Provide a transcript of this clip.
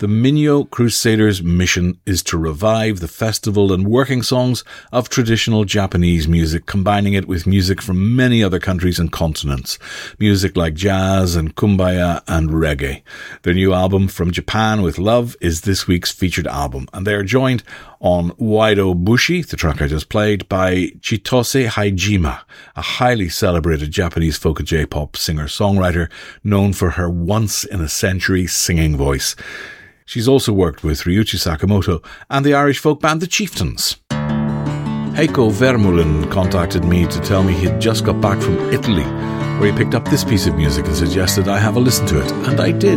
The Minyo Crusaders' mission is to revive the festival and working songs of traditional Japanese music, combining it with music from many other countries and continents. Music like jazz and kumbaya and reggae. Their new album, From Japan with Love, is this week's featured album, and they are joined on Waido Bushi, the track I just played, by Chitose Haijima, a highly celebrated Japanese folk and J-pop singer-songwriter known for her once-in-a-century singing voice. She's also worked with Ryuichi Sakamoto and the Irish folk band The Chieftains. Heiko Vermeulen contacted me to tell me he'd just got back from Italy, where he picked up this piece of music and suggested I have a listen to it, and I did.